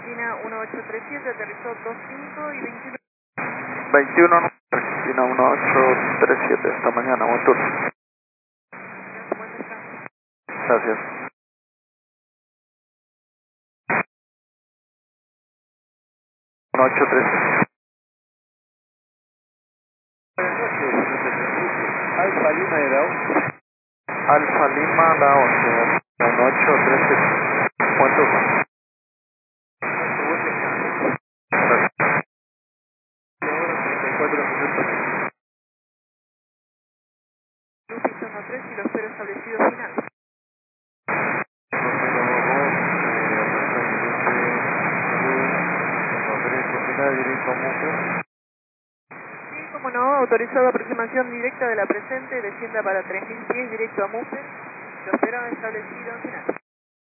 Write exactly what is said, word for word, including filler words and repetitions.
Argentina uno ocho tres siete, aterrizó dos cinco y veintiuno. veintiuno, Argentina uno ocho tres siete, esta mañana, buen turno. Gracias. uno ocho tres siete. Alfa Lima era once. Alfa Lima, la once, uno ocho tres siete. Buen turno. Buen descanso. Gracias. Ahora treinta y cuatro minutos. Pista tres y lo espero establecido final. Directo a Mujer. Sí, como no, autorizado aproximación directa de la presente, descienda para tres mil pies directo a Mufer, lo espero establecido final.